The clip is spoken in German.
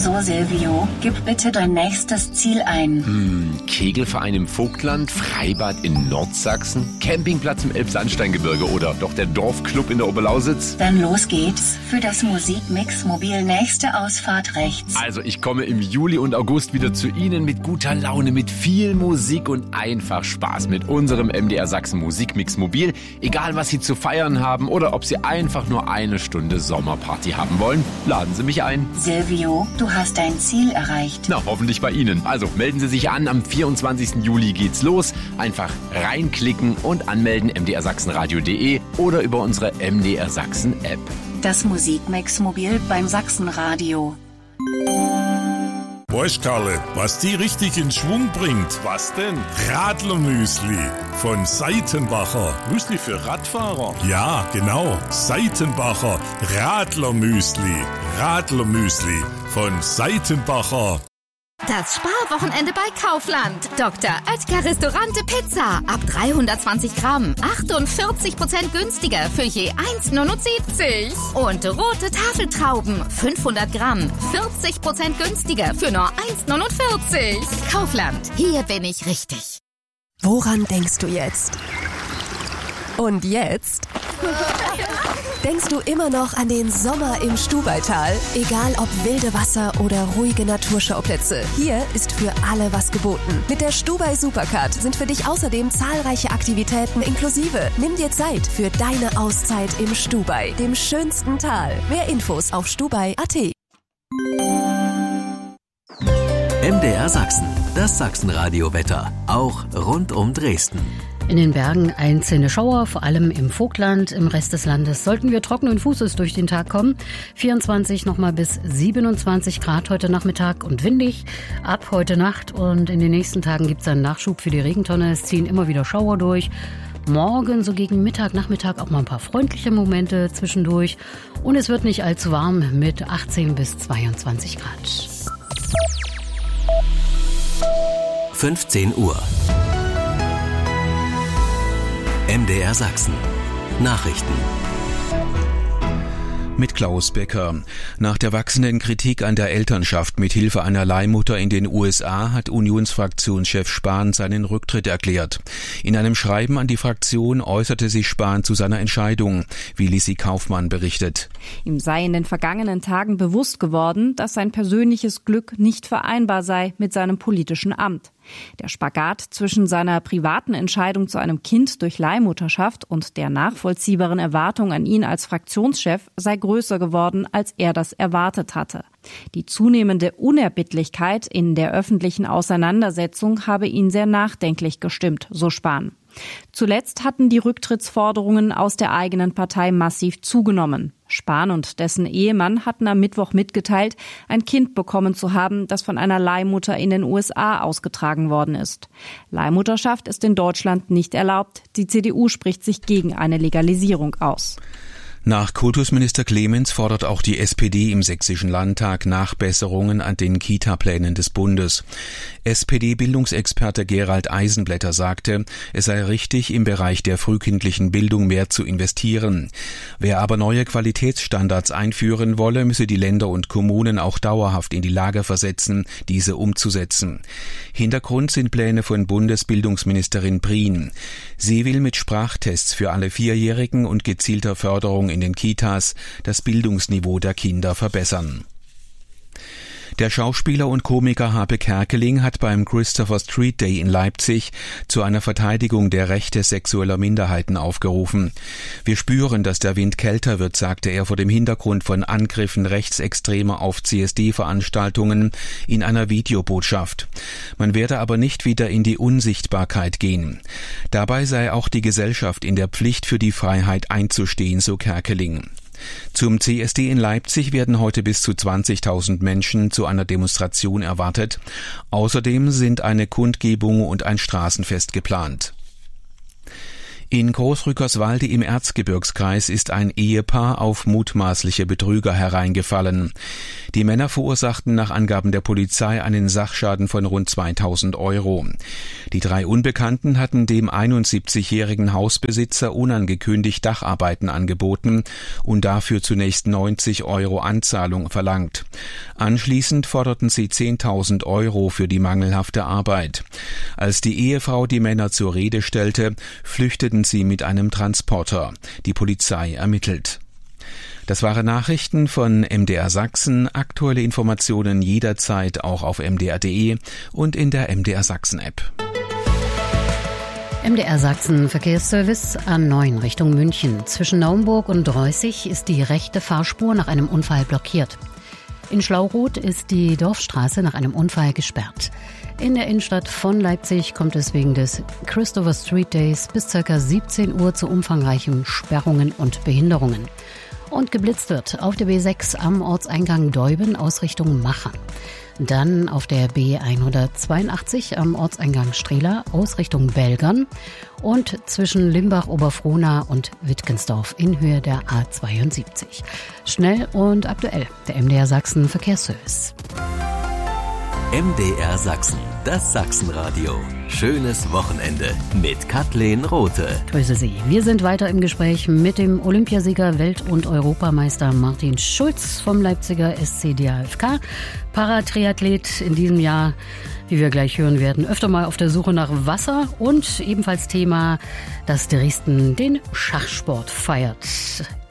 So, Silvio, gib bitte dein nächstes Ziel ein. Kegelverein im Vogtland, Freibad in Nordsachsen, Campingplatz im Elbsandsteingebirge oder doch der Dorfclub in der Oberlausitz? Dann los geht's. Für das Musikmix Mobil nächste Ausfahrt rechts. Also ich komme im Juli und August wieder zu Ihnen mit guter Laune, mit viel Musik und einfach Spaß mit unserem MDR Sachsen Musikmix Mobil. Egal, was Sie zu feiern haben oder ob Sie einfach nur eine Stunde Sommerparty haben wollen, laden Sie mich ein. Silvio, du hast dein Ziel erreicht. Na, hoffentlich bei Ihnen. Also melden Sie sich an, am 24. Juli geht's los. Einfach reinklicken und anmelden mdrsachsenradio.de oder über unsere MDR Sachsen App. Das Musikmix Mobil beim Sachsenradio. Weißt, Karle, was die richtig in Schwung bringt? Was denn? Radlermüsli von Seitenbacher. Müsli für Radfahrer? Ja, genau. Seitenbacher Radlermüsli. Radlermüsli von Seitenbacher. Das Sparwochenende bei Kaufland. Dr. Oetker Restaurante Pizza. Ab 320 Gramm. 48% günstiger für je 1,79. Und rote Tafeltrauben. 500 Gramm. 40% günstiger für nur 1,49. Kaufland. Hier bin ich richtig. Woran denkst du jetzt? Und jetzt? Denkst du immer noch an den Sommer im Stubaital? Egal ob wilde Wasser oder ruhige Naturschauplätze, hier ist für alle was geboten. Mit der Stubai Supercard sind für dich außerdem zahlreiche Aktivitäten inklusive. Nimm dir Zeit für deine Auszeit im Stubai, dem schönsten Tal. Mehr Infos auf stubai.at. MDR Sachsen, das Sachsenradio-Wetter, auch rund um Dresden. In den Bergen einzelne Schauer, vor allem im Vogtland. Im Rest des Landes sollten wir trockenen Fußes durch den Tag kommen. 24 nochmal bis 27 Grad heute Nachmittag und windig ab heute Nacht. Und in den nächsten Tagen gibt es einen Nachschub für die Regentonne. Es ziehen immer wieder Schauer durch. Morgen so gegen Mittag, Nachmittag auch mal ein paar freundliche Momente zwischendurch. Und es wird nicht allzu warm mit 18 bis 22 Grad. 15 Uhr. MDR Sachsen. Nachrichten. Mit Klaus Becker. Nach der wachsenden Kritik an der Elternschaft mit Hilfe einer Leihmutter in den USA hat Unionsfraktionschef Spahn seinen Rücktritt erklärt. In einem Schreiben an die Fraktion äußerte sich Spahn zu seiner Entscheidung, wie Lissi Kaufmann berichtet. Ihm sei in den vergangenen Tagen bewusst geworden, dass sein persönliches Glück nicht vereinbar sei mit seinem politischen Amt. Der Spagat zwischen seiner privaten Entscheidung zu einem Kind durch Leihmutterschaft und der nachvollziehbaren Erwartung an ihn als Fraktionschef sei größer geworden, als er das erwartet hatte. Die zunehmende Unerbittlichkeit in der öffentlichen Auseinandersetzung habe ihn sehr nachdenklich gestimmt, so Spahn. Zuletzt hatten die Rücktrittsforderungen aus der eigenen Partei massiv zugenommen. Spahn und dessen Ehemann hatten am Mittwoch mitgeteilt, ein Kind bekommen zu haben, das von einer Leihmutter in den USA ausgetragen worden ist. Leihmutterschaft ist in Deutschland nicht erlaubt. Die CDU spricht sich gegen eine Legalisierung aus. Nach Kultusminister Clemens fordert auch die SPD im Sächsischen Landtag Nachbesserungen an den Kita-Plänen des Bundes. SPD-Bildungsexperte Gerald Eisenblätter sagte, es sei richtig, im Bereich der frühkindlichen Bildung mehr zu investieren. Wer aber neue Qualitätsstandards einführen wolle, müsse die Länder und Kommunen auch dauerhaft in die Lage versetzen, diese umzusetzen. Hintergrund sind Pläne von Bundesbildungsministerin Prien. Sie will mit Sprachtests für alle Vierjährigen und gezielter Förderung in den Kitas das Bildungsniveau der Kinder verbessern. Der Schauspieler und Komiker Harpe Kerkeling hat beim Christopher Street Day in Leipzig zu einer Verteidigung der Rechte sexueller Minderheiten aufgerufen. Wir spüren, dass der Wind kälter wird, sagte er vor dem Hintergrund von Angriffen Rechtsextremer auf CSD-Veranstaltungen in einer Videobotschaft. Man werde aber nicht wieder in die Unsichtbarkeit gehen. Dabei sei auch die Gesellschaft in der Pflicht, für die Freiheit einzustehen, so Kerkeling. Zum CSD in Leipzig werden heute bis zu 20.000 Menschen zu einer Demonstration erwartet. Außerdem sind eine Kundgebung und ein Straßenfest geplant. In Großrückerswalde im Erzgebirgskreis ist ein Ehepaar auf mutmaßliche Betrüger hereingefallen. Die Männer verursachten nach Angaben der Polizei einen Sachschaden von rund 2.000 €. Die 3 Unbekannten hatten dem 71-jährigen Hausbesitzer unangekündigt Dacharbeiten angeboten und dafür zunächst 90 € Anzahlung verlangt. Anschließend forderten sie 10.000 € für die mangelhafte Arbeit. Als die Ehefrau die Männer zur Rede stellte, flüchteten sie mit einem Transporter. Die Polizei ermittelt. Das waren Nachrichten von MDR Sachsen. Aktuelle Informationen jederzeit auch auf mdr.de und in der MDR Sachsen App. MDR Sachsen Verkehrsservice A9 Richtung München. Zwischen Naumburg und Reußig ist die rechte Fahrspur nach einem Unfall blockiert. In Schlauroth ist die Dorfstraße nach einem Unfall gesperrt. In der Innenstadt von Leipzig kommt es wegen des Christopher Street Days bis ca. 17 Uhr zu umfangreichen Sperrungen und Behinderungen. Und geblitzt wird auf der B6 am Ortseingang Deuben aus Richtung Machern. Dann auf der B182 am Ortseingang Strehla aus Richtung Belgern und zwischen Limbach-Oberfrohna und Wittgensdorf in Höhe der A72. Schnell und aktuell, der MDR Sachsen Verkehrsservice. MDR Sachsen, das Sachsenradio. Schönes Wochenende mit Kathleen Rothe. Grüße Sie. Wir sind weiter im Gespräch mit dem Olympiasieger, Welt- und Europameister Martin Schulz vom Leipziger SC DAFK. Paratriathlet in diesem Jahr, wie wir gleich hören werden, öfter mal auf der Suche nach Wasser und ebenfalls Thema, dass Dresden den Schachsport feiert.